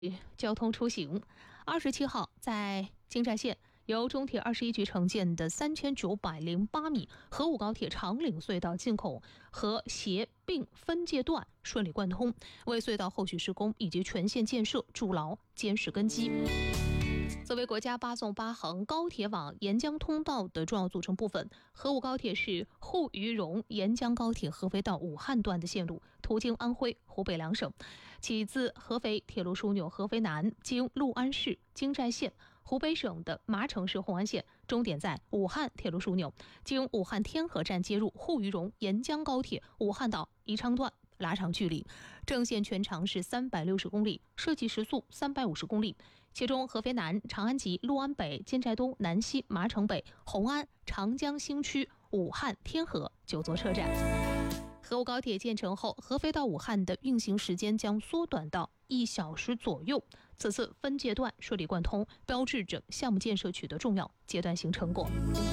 交通出行。27号，在京寨线由中铁21局承建的3908米河武高铁长岭隧道进口和协并分界段顺利贯通，为隧道后续施工以及全线建设筑牢坚实根基。作为国家8纵8横高铁网沿江通道的重要组成部分，河武高铁是沪渝蓉沿江高铁合肥到武汉段的线路，途经安徽、湖北两省，起自合肥铁路枢纽合肥南，经六安市、京寨线、湖北省的麻城市红安县，终点在武汉铁路枢纽，经武汉天河站接入沪渝蓉沿江高铁武汉到宜昌段，拉长距离。正线全长是360公里，设计时速350公里。其中合肥南、长安集、六安北、金寨东、南西、麻城北、红安、长江新区、武汉天河9座车站。河武高铁建成后，合肥到武汉的运行时间将缩短到1小时左右。此次分界段顺利贯通，标志着项目建设取得重要阶段性成果。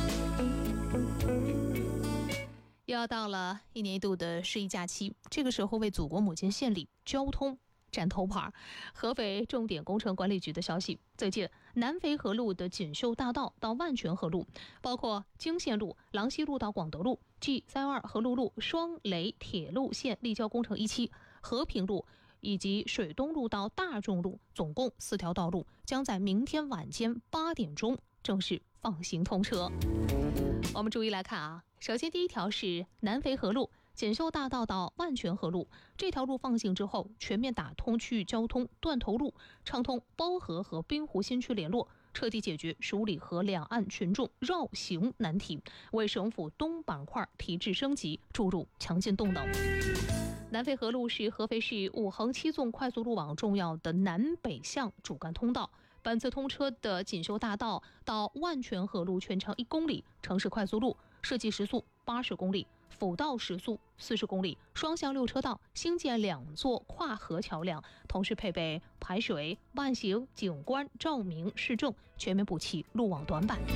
又要到了1年1度的十一假期，这个时候为祖国母亲献礼，交通站头牌。合肥重点工程管理局的消息，最近南淝河路的锦绣大道到万泉河路，包括京线路、郎西路到广德路、G32河路路双雷铁路线立交工程1期、和平路以及水东路到大众路，总共4条道路将在明天晚间8点钟正式放行通车。我们逐一来看啊，首先第一条是南淝河路锦绣大道到万泉河路，这条路放行之后，全面打通区域交通断头路，畅通包河和滨湖新区联络，彻底解决十五里河两岸群众绕行难题，为省府东板块提质升级注入强劲动能。南淝河路是合肥市5横7纵快速路网重要的南北向主干通道。本次通车的锦绣大道到万泉河路全长1公里，城市快速路，设计时速80公里，辅道时速40公里，双向6车道，新建2座跨河桥梁，同时配备排水、慢行、景观、照明、市政，全面补齐路网短板。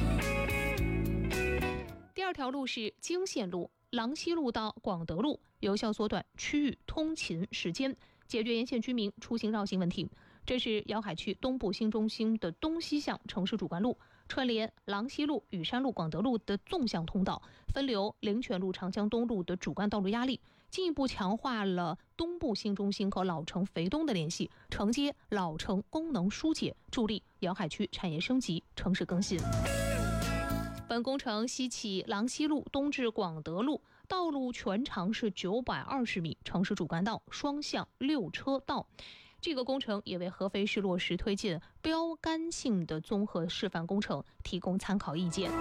第二条路是京线路郎西路到广德路，有效缩短区域通勤时间，解决沿线居民出行绕行问题。这是瑶海区东部新中心的东西向城市主干路，串联郎西路、雨山路、广德路的纵向通道，分流灵泉路、长江东路的主干道路压力，进一步强化了东部新中心和老城肥东的联系，承接老城功能疏解，助力瑶海区产业升级、城市更新。本工程西起郎西路东至广德路，道路全长是920米，城市主干道，双向6车道。这个工程也为合肥市落实推进标杆性的综合示范工程提供参考意见。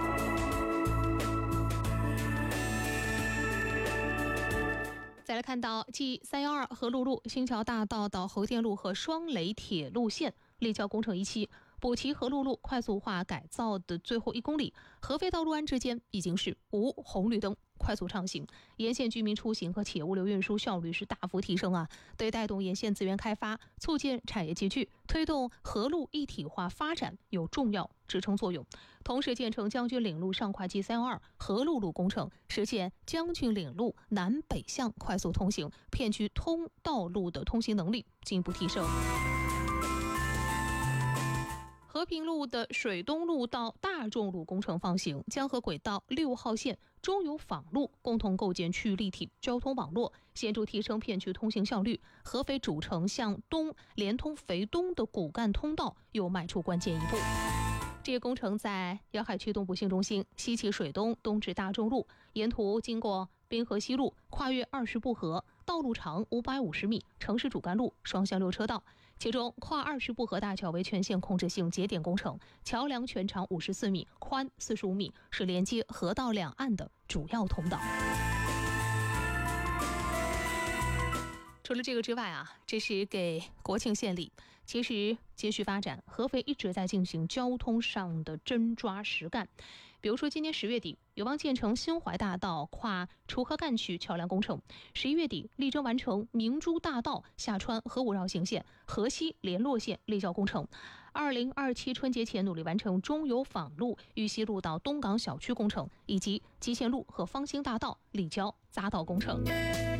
再来看到 G312河路路新桥大道到侯店路和双雷铁路线立交工程1期，补齐河路路快速化改造的最后1公里，合肥到六安之间已经是无红绿灯，快速畅行，沿线居民出行和企业物流运输效率是大幅提升啊，对带动沿线资源开发、促进产业集聚、推动河路一体化发展有重要支撑作用。同时建成将军岭路上快 G312河路路工程，实现将军岭路南北向快速通行，片区通道路的通行能力进一步提升。和平路的水东路到大众路工程放行，江河轨道6号线、中油坊路共同构建区域立体交通网络，显著提升片区通行效率。合肥主城向东连通肥东的骨干通道又迈出关键一步。这个工程在瑶海区东部新中心，西起水东，东至大众路，沿途经过滨河西路，跨越20步河，道路长550米，城市主干路，双向6车道。其中跨20步河大桥为全线控制性节点工程，桥梁全长54米，宽45米，是连接河道两岸的主要通道。除了这个之外啊，这是给国庆献礼。其实接续发展，合肥一直在进行交通上的真抓实干。比如说今年10月底有望建成新怀大道跨锄禾干区桥梁工程，11月底力争完成明珠大道下穿河武绕行线、河西联络线立交工程。2027春节前努力完成中油坊路、玉溪路到东港小区工程，以及集贤路和方兴大道立交匝道工程。